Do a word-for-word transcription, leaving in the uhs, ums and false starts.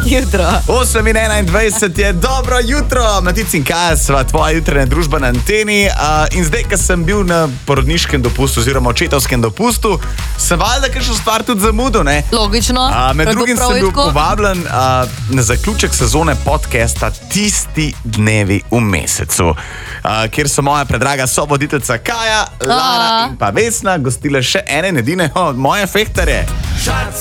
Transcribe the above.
jutro. osem in enaindvajset je dobro jutro, Matic in Kaja sva tvoja jutranja družba na anteni. Uh, in zdaj, ko sem bil na porodniškem dopustu oziroma očetovskem dopustu, sem valjda kakšno stvar tudi zamudil, ne? Logično. Uh, med drugim sem bil tako povabljen uh, na zaključek sezone podcasta Tisti dnevi v mesecu, uh, kjer so moja predraga sovoditeljica Kaja, Lara in pa Vesna gostile še ene nedine od moje fehtarje.